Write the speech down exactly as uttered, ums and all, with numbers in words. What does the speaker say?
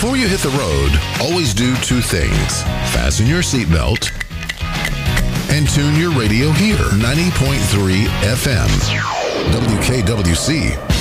Before you hit the road, always do two things. Fasten your seatbelt and tune your radio here. ninety point three F M. W K W C.